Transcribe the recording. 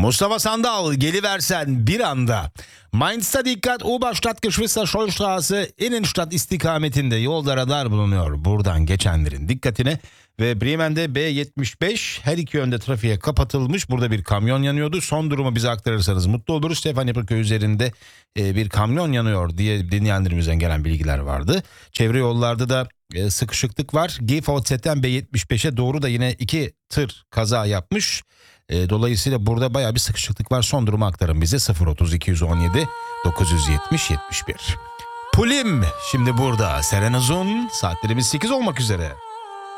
Mustafa Sandal geliversen bir anda. Mainz'ta dikkat, Oberstadt Geschwister-Scholl-Straße Innenstadt istikametinde yolda radar bulunuyor. Buradan geçenlerin dikkatine ve Bremen'de B75 her iki yönde trafiğe kapatılmış. Burada bir kamyon yanıyordu. Son durumu bize aktarırsanız mutlu oluruz. Stefaniabrücke üzerinde bir kamyon yanıyor diye dinleyenlerimizden gelen bilgiler vardı. Çevre yollarda da sıkışıklık var. GVZ'den B75'e doğru da yine iki tır kaza yapmış. Dolayısıyla burada bayağı bir sıkışıklık var. Son durumu aktarın bize 030 217 970 71. Pulim şimdi burada. Serenazun saatlerimiz 8 olmak üzere.